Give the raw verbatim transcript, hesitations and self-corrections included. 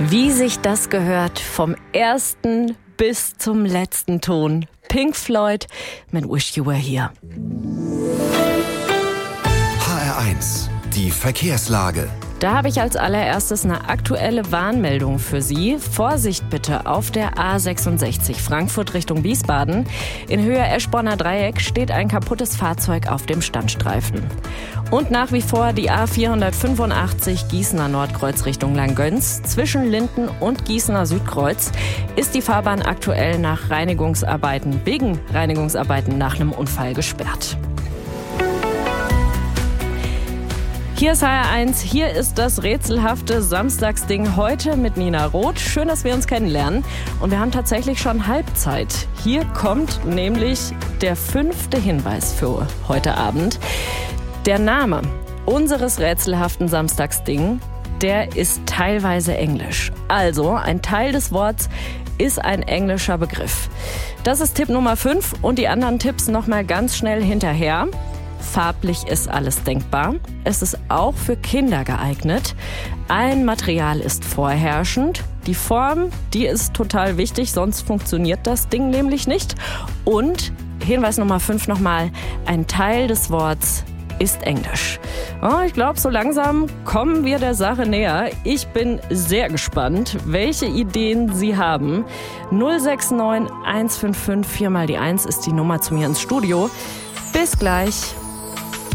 Wie sich das gehört, vom ersten bis zum letzten Ton. Pink Floyd mit Wish You Were Here. H R eins, die Verkehrslage. Da habe ich als allererstes eine aktuelle Warnmeldung für Sie. Vorsicht bitte auf der A sechsundsechzig Frankfurt Richtung Wiesbaden. In Höhe Eschborner Dreieck steht ein kaputtes Fahrzeug auf dem Standstreifen. Und nach wie vor die A vierhundertfünfundachtzig Gießener Nordkreuz Richtung Langgöns. Zwischen Linden und Gießener Südkreuz ist die Fahrbahn aktuell nach Reinigungsarbeiten, wegen Reinigungsarbeiten nach einem Unfall gesperrt. Hier ist H R eins, hier ist das rätselhafte Samstagsding heute mit Nina Roth. Schön, dass wir uns kennenlernen. Und wir haben tatsächlich schon Halbzeit. Hier kommt nämlich der fünfte Hinweis für heute Abend. Der Name unseres rätselhaften Samstagsding, der ist teilweise englisch. Also ein Teil des Worts ist ein englischer Begriff. Das ist Tipp Nummer fünf und die anderen Tipps nochmal ganz schnell hinterher. Farblich ist alles denkbar. Es ist auch für Kinder geeignet. Ein Material ist vorherrschend. Die Form, die ist total wichtig, sonst funktioniert das Ding nämlich nicht. Und Hinweis Nummer fünf nochmal, ein Teil des Worts ist Englisch. Oh, ich glaube, so langsam kommen wir der Sache näher. Ich bin sehr gespannt, welche Ideen Sie haben. null sechs neun eins fünf fünf vier mal die eins ist die Nummer zu mir ins Studio. Bis gleich.